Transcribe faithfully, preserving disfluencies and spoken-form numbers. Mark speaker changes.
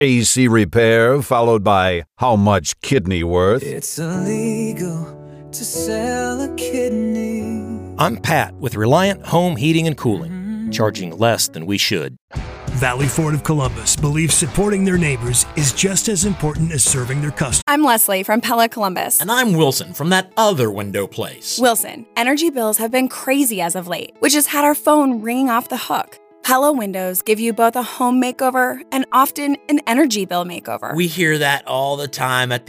Speaker 1: A C repair, followed by how much kidney worth?
Speaker 2: It's illegal to sell a kidney.
Speaker 3: I'm Pat with Reliant Home Heating and Cooling, charging less than we should.
Speaker 4: Valley Ford of Columbus believes supporting their neighbors is just as important as serving their customers.
Speaker 5: I'm Leslie from Pella Columbus.
Speaker 6: And I'm Wilson from that other window place.
Speaker 5: Wilson, energy bills have been crazy as of late, which has had our phone ringing off the hook. Pella windows give you both a home makeover and often an energy bill makeover.
Speaker 6: We hear that all the time at the